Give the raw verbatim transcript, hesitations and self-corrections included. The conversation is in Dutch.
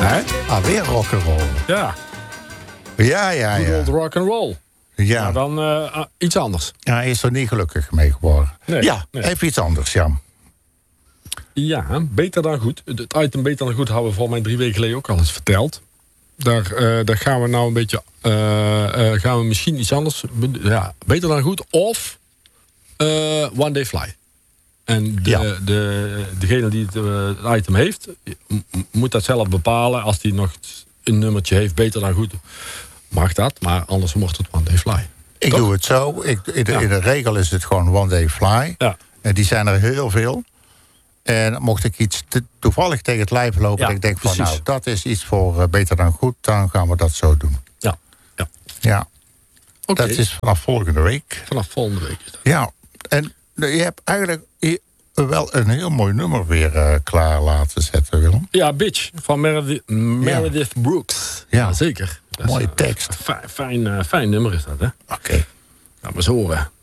Hè? Ah, weer rock'n'roll. Ja. Ja, ja, ja. Good old rock'n'roll. Ja. Maar dan uh, iets anders. Ja, hij is er niet gelukkig mee geworden. Nee, ja, nee. even iets anders, Jan. Ja, beter dan goed. Het item beter dan goed hebben we volgens mij drie weken geleden ook al eens verteld. Daar, uh, daar gaan we nou een beetje... Uh, uh, gaan we misschien iets anders... Ja, beter dan goed. Of uh, One Day Fly. En de, ja. de, degene die het, uh, het item heeft... M- moet dat zelf bepalen. Als die nog een nummertje heeft, beter dan goed... mag dat, maar anders wordt het One Day Fly. Ik Toch? doe het zo. Ik, in, de, ja. in de regel is het gewoon One Day Fly. Ja. En die zijn er heel veel. En mocht ik iets te, toevallig tegen het lijf lopen... Ja, en ik denk van, precies. nou, dat is iets voor uh, beter dan goed... dan gaan we dat zo doen. Ja. Ja. Ja. Okay. Dat is vanaf volgende week. Vanaf volgende week is dat. Ja. En je hebt eigenlijk wel een heel mooi nummer weer uh, klaar laten zetten, Willem. Ja, Bitch, van Meredith, Meredith ja. Brooks. Ja, ja zeker. Mooie tekst. Fijn, fijn, uh, fijn nummer is dat, hè? Oké. Okay. Gaan we eens horen.